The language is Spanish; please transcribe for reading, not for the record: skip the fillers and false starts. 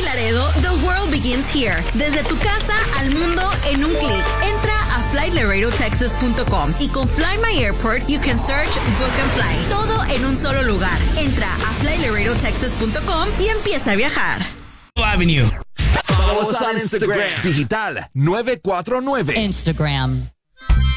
Laredo, the world begins here. Desde tu casa al mundo en un clic. Entra a flylaredotexas.com y con Fly My Airport you can search, book and fly. Todo en un solo lugar. Entra a flylaredotexas.com y empieza a viajar. Avenue. Follow us on Instagram. Digital 949. Instagram.